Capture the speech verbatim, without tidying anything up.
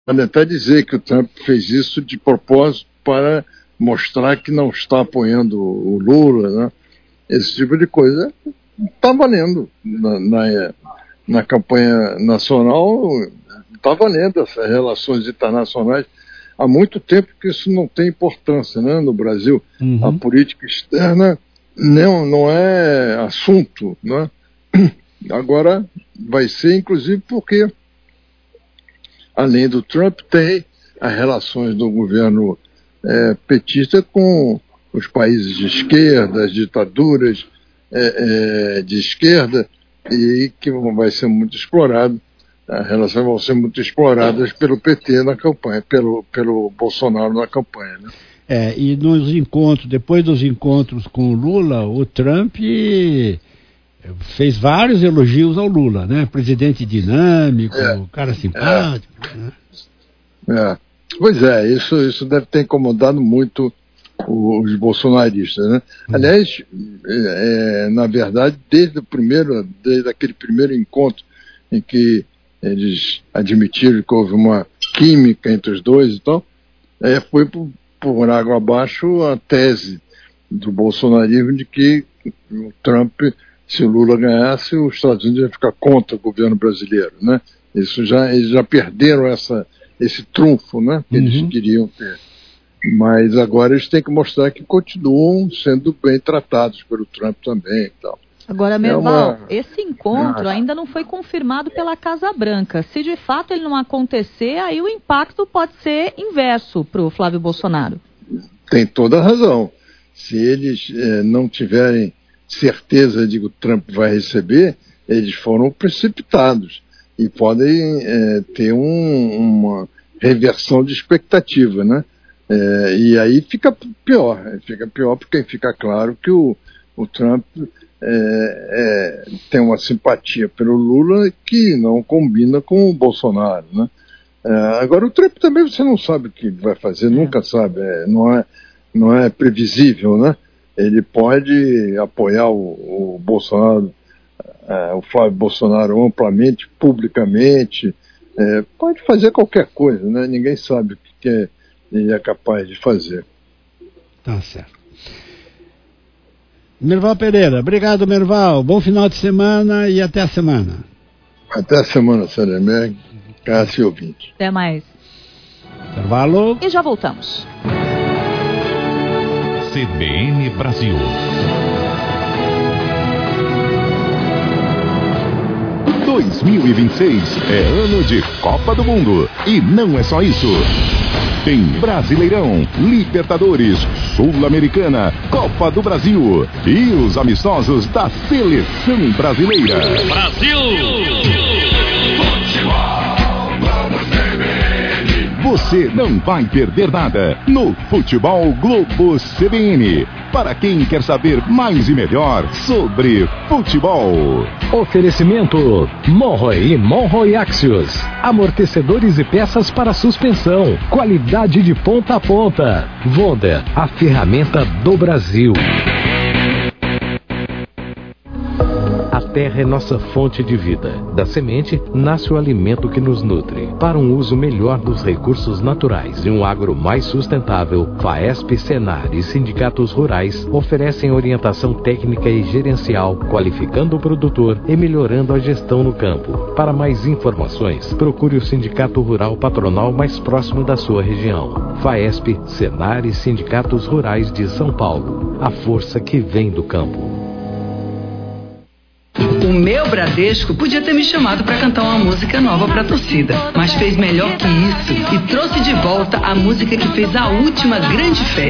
Pode até dizer que o Trump fez isso de propósito para mostrar que não está apoiando o Lula, né? Esse tipo de coisa está valendo na, na, na campanha nacional, está valendo essas relações internacionais. Há muito tempo que isso não tem importância, né, no Brasil. Uhum. A política externa não, não é assunto, né? Agora vai ser, inclusive, porque, além do Trump, tem as relações do governo é, petista com os países de esquerda, as ditaduras é, é, de esquerda, e que vai ser muito explorado. As relações vão ser muito exploradas pelo P T na campanha, pelo, pelo Bolsonaro na campanha, né? É, e nos encontros, depois dos encontros com o Lula, o Trump fez vários elogios ao Lula, né? Presidente dinâmico, é, cara simpático. É. Né? É. Pois é, isso, isso deve ter incomodado muito os bolsonaristas, né? Hum. Aliás, é, é, na verdade, desde o primeiro, desde aquele primeiro encontro em que eles admitiram que houve uma química entre os dois e tal, é, foi por, por água abaixo a tese do bolsonarismo de que o Trump, se o Lula ganhasse, os Estados Unidos iam ficar contra o governo brasileiro, né? Isso já, eles já perderam essa, esse trunfo, né, que uhum. eles queriam ter. Mas agora eles têm que mostrar que continuam sendo bem tratados pelo Trump também e tal. Agora, Merval, é uma... esse encontro ah. ainda não foi confirmado pela Casa Branca. Se de fato ele não acontecer, aí o impacto pode ser inverso para o Flávio Bolsonaro. Tem toda a razão. Se eles eh, não tiverem certeza de que o Trump vai receber, eles foram precipitados e podem eh, ter um, uma reversão de expectativa, né? Eh, e aí fica pior, fica pior porque fica claro que o, o Trump É, é, tem uma simpatia pelo Lula que não combina com o Bolsonaro, né? É, agora o Trump também você não sabe o que vai fazer, é. nunca sabe, é, não, é, não é previsível, né? Ele pode apoiar o, o Bolsonaro, é, o Flávio Bolsonaro amplamente, publicamente, é, pode fazer qualquer coisa, né? Ninguém sabe o que é, ele é capaz de fazer. Tá certo. Merval Pereira, obrigado, Merval. Bom final de semana e até a semana. Até a semana, Salemé, Cássio ouvinte. Até mais. Intervalo. E já voltamos. C B N Brasil. dois mil e vinte e seis é ano de Copa do Mundo. E não é só isso. Tem Brasileirão, Libertadores, Sul-Americana, Copa do Brasil e os amistosos da Seleção Brasileira. Brasil! Você não vai perder nada no Futebol Globo C B N. Para quem quer saber mais e melhor sobre futebol. Oferecimento Monroe e Monroe Axios. Amortecedores e peças para suspensão. Qualidade de ponta a ponta. Vonda, a ferramenta do Brasil. A terra é nossa fonte de vida. Da semente nasce o alimento que nos nutre. Para um uso melhor dos recursos naturais e um agro mais sustentável, FAESP, Senar e sindicatos rurais oferecem orientação técnica e gerencial, qualificando o produtor e melhorando a gestão no campo. Para mais informações, procure o Sindicato Rural Patronal mais próximo da sua região. FAESP, Senar e sindicatos rurais de São Paulo. A força que vem do campo. O meu Bradesco podia ter me chamado para cantar uma música nova para a torcida, mas fez melhor que isso e trouxe de volta a música que fez a última grande festa.